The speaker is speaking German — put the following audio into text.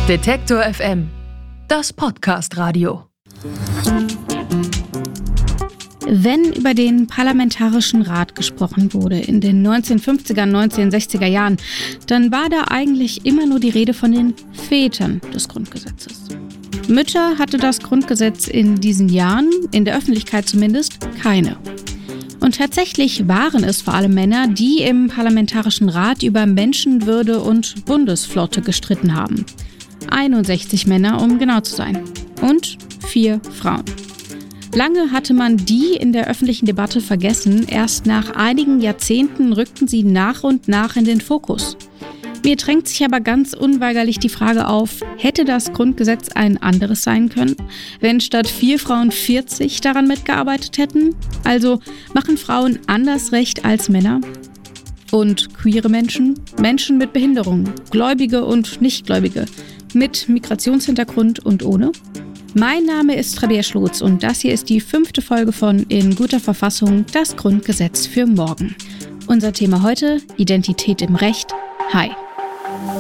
Detektor FM, das Podcast-Radio. Wenn über den Parlamentarischen Rat gesprochen wurde in den 1950er, 1960er Jahren, dann war da eigentlich immer nur die Rede von den Vätern des Grundgesetzes. Mütter hatte das Grundgesetz in diesen Jahren, in der Öffentlichkeit zumindest, keine. Und tatsächlich waren es vor allem Männer, die im Parlamentarischen Rat über Menschenwürde und Bundesflotte gestritten haben. 61 Männer, um genau zu sein. Und 4 Frauen. Lange hatte man die in der öffentlichen Debatte vergessen. Erst nach einigen Jahrzehnten rückten sie nach und nach in den Fokus. Mir drängt sich aber ganz unweigerlich die Frage auf, hätte das Grundgesetz ein anderes sein können, wenn statt 4 Frauen 40 daran mitgearbeitet hätten? Also machen Frauen anders Recht als Männer? Und queere Menschen, Menschen mit Behinderungen, Gläubige und Nichtgläubige, mit Migrationshintergrund und ohne? Mein Name ist Rabea Schlotz und das hier ist die 5. Folge von In guter Verfassung, das Grundgesetz für morgen. Unser Thema heute, Identität im Recht. Hi.